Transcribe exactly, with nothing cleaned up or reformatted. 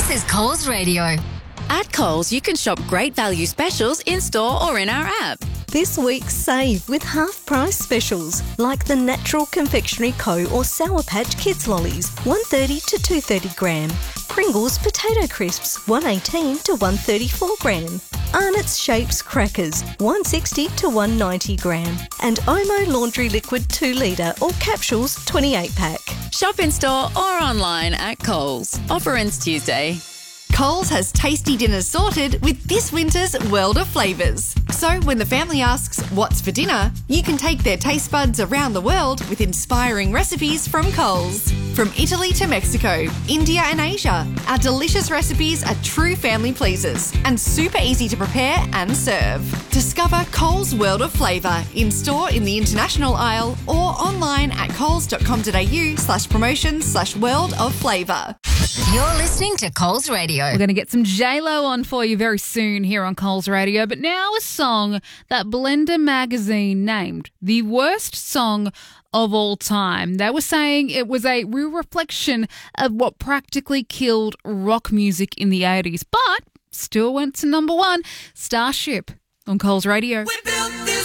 This is Coles Radio. At Coles, you can shop great value specials in-store or in our app. This week, save with half-price specials like the Natural Confectionery Co. or Sour Patch Kids Lollies, one thirty to two thirty gram. Pringles Potato Crisps, one eighteen to one thirty-four gram. Arnott's Shapes Crackers, one sixty to one ninety gram. And Omo Laundry Liquid two litre or capsules, twenty-eight pack. Shop in-store or online at Coles. Offer ends Tuesday. Coles has tasty dinners sorted with this winter's World of Flavours. So when the family asks, what's for dinner, you can take their taste buds around the world with inspiring recipes from Coles. From Italy to Mexico, India and Asia, our delicious recipes are true family pleasers and super easy to prepare and serve. Discover Coles World of Flavour in-store in the international aisle or online at coles.com.au slash promotions slash world of flavour. You're listening to Coles Radio. We're going to get some J-Lo on for you very soon here on Coles Radio. But now a song that Blender magazine named the worst song of all time. They were saying it was a real reflection of what practically killed rock music in the eighties, but still went to number one. Starship on Coles Radio. We built this